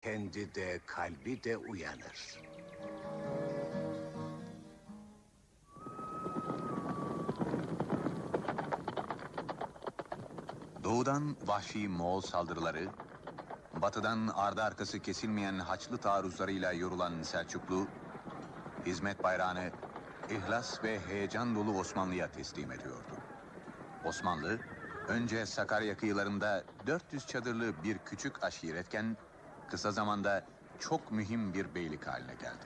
kendi de kalbi de uyanır. Doğudan vahşi Moğol saldırıları, batıdan ardı arkası kesilmeyen Haçlı taarruzlarıyla yorulan Selçuklu, hizmet bayrağını ihlas ve heyecan dolu Osmanlı'ya teslim ediyordu. Osmanlı, önce Sakarya kıyılarında 400 çadırlı bir küçük aşiretken, kısa zamanda çok mühim bir beylik haline geldi.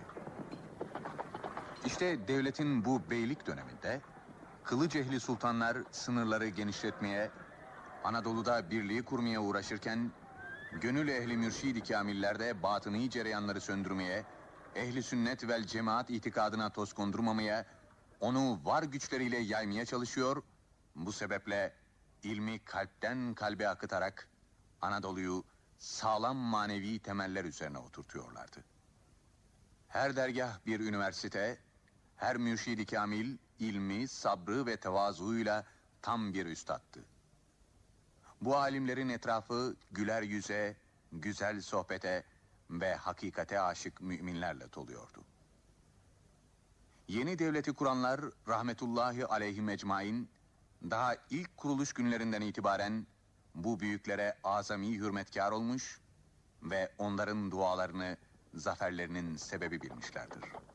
İşte devletin bu beylik döneminde, kılıç ehli sultanlar sınırları genişletmeye, Anadolu'da birliği kurmaya uğraşırken, gönül ehli mürşid-i kamiller de batıni cereyanları söndürmeye, ehli sünnet vel cemaat itikadına toz kondurmamaya, onu var güçleriyle yaymaya çalışıyor. Bu sebeple ilmi kalpten kalbe akıtarak Anadolu'yu sağlam manevi temeller üzerine oturtuyorlardı. Her dergah bir üniversite, her mürşid-i kamil ilmi, sabrı ve tevazuuyla tam bir üstattı. Bu alimlerin etrafı güler yüze, güzel sohbete ve hakikate aşık müminlerle doluyordu. Yeni devleti kuranlar rahmetullahi aleyhim ecmain, daha ilk kuruluş günlerinden itibaren bu büyüklere azami hürmetkar olmuş ve onların dualarını zaferlerinin sebebi bilmişlerdir.